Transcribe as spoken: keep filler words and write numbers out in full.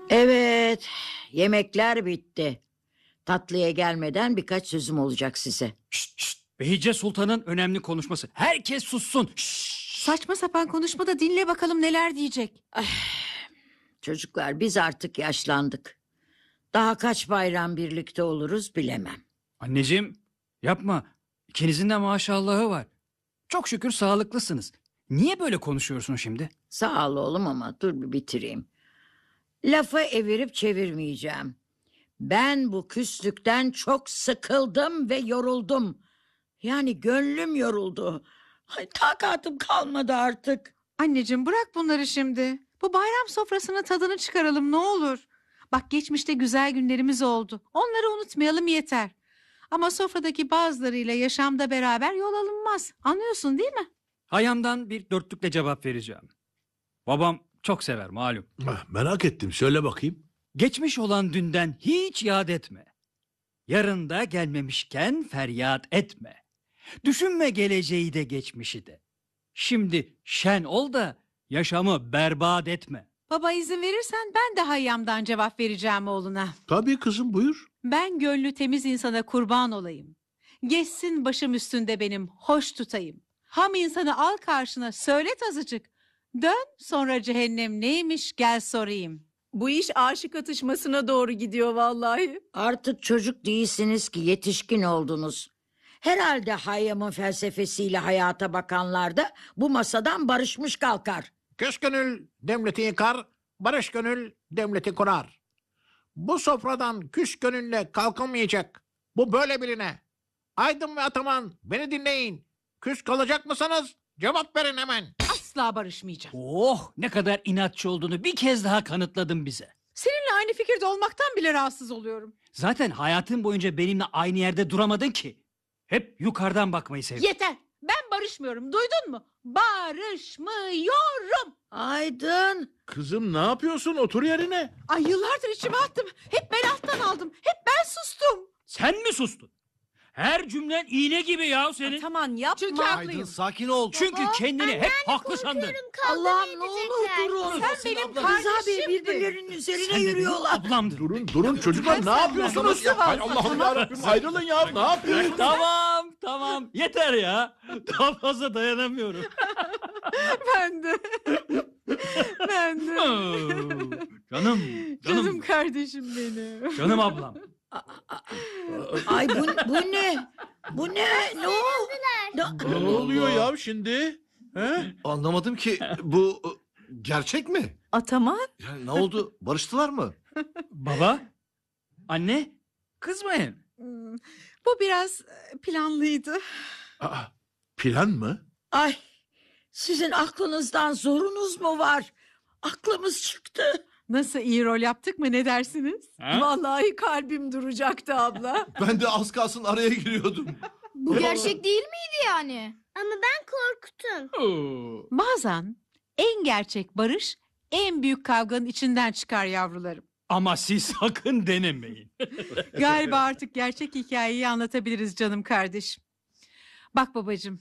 Evet, yemekler bitti. Tatlıya gelmeden birkaç sözüm olacak size. Şşt, şşt. Behice Sultan'ın önemli konuşması. Herkes sussun. Şşt. Saçma sapan konuşma da dinle bakalım neler diyecek. Çocuklar, biz artık yaşlandık. Daha kaç bayram birlikte oluruz bilemem. Anneciğim yapma. İkinizin de maşallahı var. Çok şükür sağlıklısınız. Niye böyle konuşuyorsun şimdi? Sağ ol oğlum ama dur bir bitireyim. Lafı evirip çevirmeyeceğim. Ben bu küslükten çok sıkıldım ve yoruldum. Yani gönlüm yoruldu. Ay, takatım kalmadı artık. Anneciğim bırak bunları şimdi. Bu bayram sofrasının tadını çıkaralım ne olur. Bak geçmişte güzel günlerimiz oldu. Onları unutmayalım yeter. Ama sofradaki bazılarıyla yaşamda beraber yol alınmaz. Anlıyorsun değil mi? Hayamdan bir dörtlükle cevap vereceğim. Babam çok sever malum. Ah, merak ettim, söyle bakayım. Geçmiş olan dünden hiç yad etme. Yarın da gelmemişken feryat etme. Düşünme geleceği de geçmişi de. Şimdi şen ol da yaşamı berbat etme. Baba izin verirsen ben de hayyamdan cevap vereceğim oğluna. Tabii kızım, buyur. Ben gönlü temiz insana kurban olayım. Geçsin başım üstünde benim, hoş tutayım. Ham insanı al karşına, söylet azıcık. Dön sonra cehennem neymiş gel sorayım. Bu iş aşık atışmasına doğru gidiyor vallahi. Artık çocuk değilsiniz ki, yetişkin oldunuz. Herhalde Hayyam'ın felsefesiyle hayata bakanlar da bu masadan barışmış kalkar. Küs gönül devleti yıkar, barış gönül devleti kurar. Bu sofradan küs gönülle kalkamayacak. Bu böyle birine. Aydın ve Ataman, beni dinleyin. Küs kalacak mısınız? Cevap verin hemen. Asla barışmayacağım. Oh, ne kadar inatçı olduğunu bir kez daha kanıtladın bize. Seninle aynı fikirde olmaktan bile rahatsız oluyorum. Zaten hayatın boyunca benimle aynı yerde duramadın ki. Hep yukarıdan bakmayı sevdin. Yeter. Ben barışmıyorum. Duydun mu? Barışmıyorum. Aydın. Kızım ne yapıyorsun? Otur yerine. Ay yıllardır içime attım. Hep ben alttan aldım. Hep ben sustum. Sen mi sustun? Her cümlen iğne gibi ya senin. Tamam yapma. Çünkü haklıyım. sakin ol. Çünkü kendini hep haklı sandın. Allah'ım ne olur durun. Sen benim Rıza Bey kardeşimdin. birbirlerinin üzerine Sen benim yürüyorlar. ablamdır. Durun durun çocuklar, ne yapıyorsunuz? Mustafa, Hay Allah'ım yarabbim, ayrılın ya, ne yapıyorsunuz? Tamam tamam yeter ya. Daha fazla dayanamıyorum. Ben de. Ben de. Oo, canım Canım canım kardeşim benim. canım ablam. Ay bu, bu ne? Bu ne? Ne o? Ne- Ne oluyor ya şimdi? He? Anlamadım ki, bu e, gerçek mi? Ataman. Yani ne oldu? Barıştılar mı? Baba, anne, kızmayın. Hmm, Bu biraz planlıydı. Aa, plan mı? Ay, sizin aklınızdan zorunuz mu var? Aklımız çıktı. Nasıl iyi rol yaptık mı ne dersiniz? Ha? Vallahi kalbim duracaktı abla. Ben de az kalsın araya giriyordum. Bu gerçek değil miydi yani? Ama ben korktum. Oo. Bazen en gerçek barış en büyük kavganın içinden çıkar yavrularım. Ama siz sakın denemeyin. Galiba artık gerçek hikayeyi anlatabiliriz canım kardeşim. Bak babacığım,